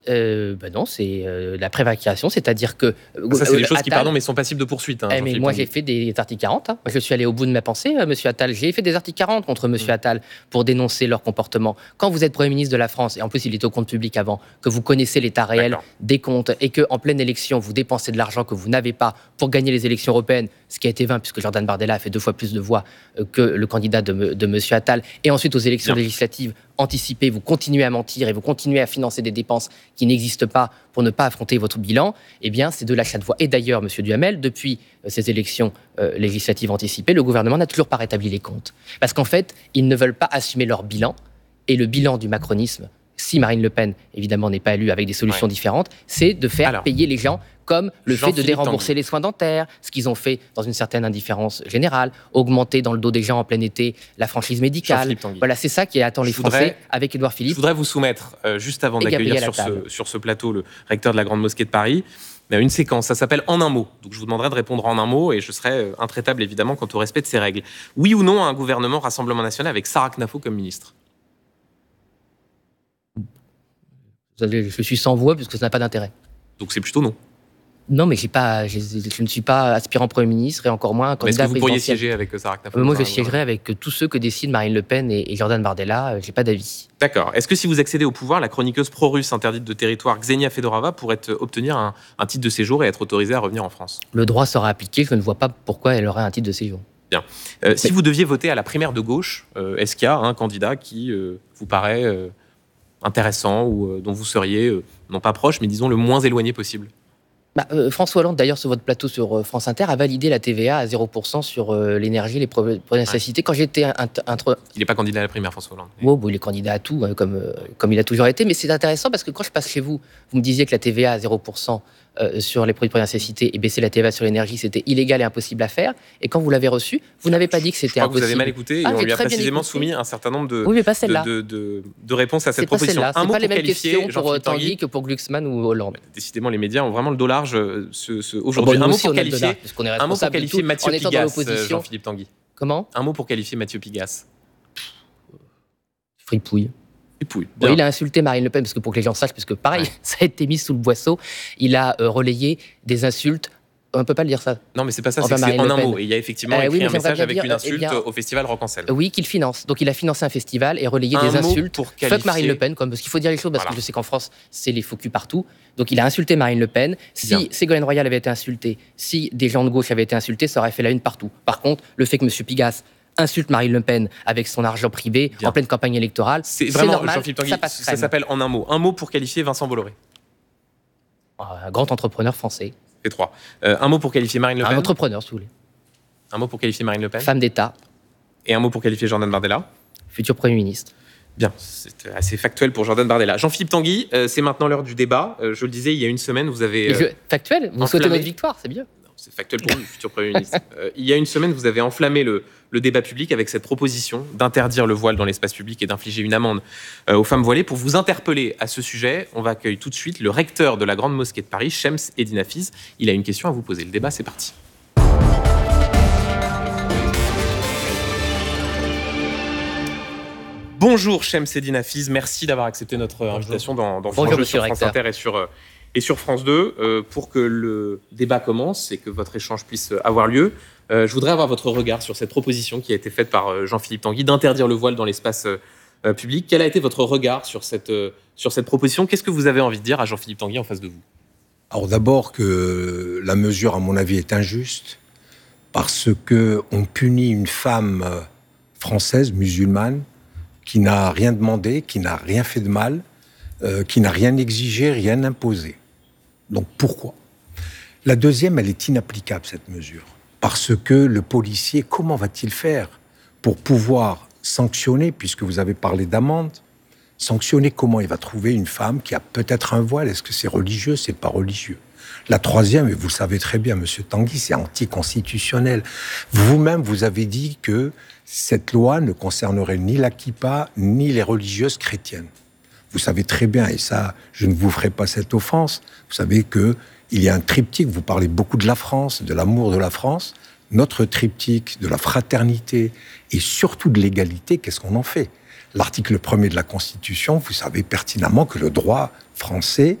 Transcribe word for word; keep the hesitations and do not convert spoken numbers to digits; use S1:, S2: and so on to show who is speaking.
S1: Euh, ben non, c'est euh, la prévarication, c'est-à-dire que...
S2: Euh, ça, c'est des choses Attal, qui, pardon, mais sont passibles de poursuite. Hein,
S1: eh, mais moi, j'ai fait des articles quarante. Hein. Moi, je suis allé au bout de ma pensée, euh, monsieur Attal. J'ai fait des articles quarante contre monsieur mmh. Attal pour dénoncer leur comportement. Quand vous êtes Premier ministre de la France, et en plus, il était au compte public avant, que vous connaissez l'état réel D'accord. des comptes, et qu'en pleine élection, vous dépensez de l'argent que vous n'avez pas pour gagner les élections européennes, ce qui a été vain, puisque Jordan Bardella a fait deux fois plus de voix euh, que le candidat de, de monsieur Attal. Et ensuite, aux élections Bien. législatives, anticipées, vous continuez à mentir et vous continuez à financer des dépenses qui n'existent pas pour ne pas affronter votre bilan, eh bien, c'est de l'achat de voix. Et d'ailleurs, M. Duhamel, depuis euh, ces élections euh, législatives anticipées, le gouvernement n'a toujours pas rétabli les comptes. Parce qu'en fait, ils ne veulent pas assumer leur bilan. Et le bilan du macronisme, si Marine Le Pen, évidemment, n'est pas élue avec des solutions ouais. différentes, c'est de faire Alors, payer les gens comme le fait de dérembourser les soins dentaires, ce qu'ils ont fait dans une certaine indifférence générale, augmenter dans le dos des gens en plein été la franchise médicale. Voilà, c'est ça qui attend les Français voudrais, avec Édouard Philippe.
S2: Je voudrais vous soumettre, euh, juste avant d'accueillir sur ce, sur ce plateau le recteur de la Grande Mosquée de Paris, une séquence, ça s'appelle En un mot. Donc je vous demanderai de répondre en un mot et je serai intraitable évidemment quant au respect de ces règles. Oui ou non à un gouvernement Rassemblement National avec Sarah Knafo comme ministre?
S1: Je suis sans voix puisque ça n'a pas d'intérêt.
S2: Donc c'est plutôt non.
S1: Non, mais j'ai pas, je, je ne suis pas aspirant Premier ministre et encore moins candidat présidentiel.
S2: Est-ce que vous pourriez siéger avec Sarah Knafo?
S1: euh, Moi, je siégerai avec tous ceux que décident Marine Le Pen et, et Jordan Bardella. J'ai pas d'avis.
S2: D'accord. Est-ce que si vous accédez au pouvoir, la chroniqueuse pro-russe interdite de territoire Ksenia Fedorova pourrait obtenir un, un titre de séjour et être autorisée à revenir en France?
S1: Le droit sera appliqué. Je ne vois pas pourquoi elle aurait un titre de séjour.
S2: Bien. Euh, mais... Si vous deviez voter à la primaire de gauche, euh, est-ce qu'il y a un candidat qui euh, vous paraît euh, intéressant ou euh, dont vous seriez, euh, non pas proche, mais disons le moins éloigné possible?
S1: Bah, euh, François Hollande, d'ailleurs, sur votre plateau sur euh, France Inter, a validé la T V A à zéro pour cent sur euh, l'énergie, les produits de nécessité. Ouais. Quand j'étais... Un, un, un,
S2: il n'est pas candidat à la primaire, François Hollande.
S1: Oh, bon, il est candidat à tout, hein, comme, euh, comme il a toujours été. Mais c'est intéressant parce que quand je passe chez vous, vous me disiez que la T V A à zéro pour cent euh, sur les produits de nécessité et baisser la T V A sur l'énergie, c'était illégal et impossible à faire. Et quand vous l'avez reçu, vous n'avez pas dit que c'était
S2: je crois
S1: impossible.
S2: Que vous avez mal écouté et ah, on lui a précisément soumis un certain nombre de,
S1: oui, mais pas
S2: de, de, de, de réponses à cette
S1: c'est
S2: proposition.
S1: Pas
S2: un mot
S1: pas les
S2: pour
S1: mêmes
S2: qualifier
S1: questions pour Tanguy que pour Glucksmann ou Hollande.
S2: Décidément, les médias ont vraiment le dos large ce, ce, aujourd'hui.
S1: Bon,
S2: un, mot
S1: aussi,
S2: pour qualifier,
S1: un
S2: mot pour qualifier Mathieu Pigasse, Jean-Philippe Tanguy.
S1: Comment?
S2: Un mot pour qualifier Mathieu Pigasse.
S1: Fripouille.
S2: Fripouille.
S1: Bon, il a insulté Marine Le Pen, parce que pour que les gens sachent, parce que pareil, ouais. ça a été mis sous le boisseau, il a euh, relayé des insultes. On ne peut pas le dire ça.
S2: Non, mais c'est pas ça, enfin, c'est, c'est en un mot. Et il y a effectivement euh, écrit oui, un message avec dire, une insulte eh bien, au Festival Rock en Selle.
S1: Oui, qu'il finance. Donc il a financé un festival et relayé
S2: un
S1: des insultes.
S2: Pour qualifier...
S1: Fuck Marine Le Pen, comme, parce qu'il faut dire les choses, parce voilà. que je sais qu'en France, c'est les faux culs partout. Donc il a insulté Marine Le Pen. Si bien. Ségolène Royal avait été insultée, si des gens de gauche avaient été insultés, ça aurait fait la une partout. Par contre, le fait que M. Pigasse insulte Marine Le Pen avec son argent privé bien. En pleine campagne électorale,
S2: c'est,
S1: c'est
S2: vraiment,
S1: normal,
S2: Jean-Philippe Tanguy,
S1: ça passe
S2: ça s'appelle en un mot. Un mot pour qualifier Vincent Bolloré.
S1: Un grand entrepreneur français.
S2: C'est trois. Euh, un mot pour qualifier Marine Le Pen.
S1: Un entrepreneur, si vous voulez.
S2: Un mot pour qualifier Marine Le Pen.
S1: Femme d'État.
S2: Et un mot pour qualifier Jordan Bardella.
S1: Futur Premier ministre.
S2: Bien, c'est assez factuel pour Jordan Bardella. Jean-Philippe Tanguy, euh, c'est maintenant l'heure du débat. Euh, je le disais, il y a une semaine, vous avez... Euh,
S1: je... Factuel? Vous souhaitez notre victoire, c'est bien.
S2: Non, c'est factuel pour vous, futur Premier ministre. Euh, il y a une semaine, vous avez enflammé le, le débat public avec cette proposition d'interdire le voile dans l'espace public et d'infliger une amende euh, aux femmes voilées. Pour vous interpeller à ce sujet, on va accueillir tout de suite le recteur de la Grande Mosquée de Paris, Shems Eddine Hafiz. Il a une question à vous poser. Le débat, c'est parti. Bonjour Shems Eddine Hafiz, merci d'avoir accepté notre Bonjour. invitation dans, dans France deux sur France Inter et sur, et sur France deux. Euh, pour que le débat commence et que votre échange puisse avoir lieu, euh, je voudrais avoir votre regard sur cette proposition qui a été faite par Jean-Philippe Tanguy d'interdire le voile dans l'espace euh, public. Quel a été votre regard sur cette, euh, sur cette proposition? Qu'est-ce que vous avez envie de dire à Jean-Philippe Tanguy en face de vous?
S3: Alors d'abord que la mesure, à mon avis, est injuste parce qu'on punit une femme française, musulmane, qui n'a rien demandé, qui n'a rien fait de mal, euh, qui n'a rien exigé, rien imposé. Donc pourquoi? La deuxième, elle est inapplicable, cette mesure. Parce que le policier, comment va-t-il faire pour pouvoir sanctionner, puisque vous avez parlé d'amende, sanctionner comment il va trouver une femme qui a peut-être un voile? Est-ce que c'est religieux? C'est pas religieux. La troisième, et vous le savez très bien, Monsieur Tanguy, c'est anticonstitutionnel. Vous-même, vous avez dit que cette loi ne concernerait ni la kippa, ni les religieuses chrétiennes. Vous savez très bien, et ça, je ne vous ferai pas cette offense, vous savez qu'il y a un triptyque, vous parlez beaucoup de la France, de l'amour de la France, notre triptyque de la fraternité et surtout de l'égalité, qu'est-ce qu'on en fait? l'article premier de la Constitution, vous savez pertinemment que le droit français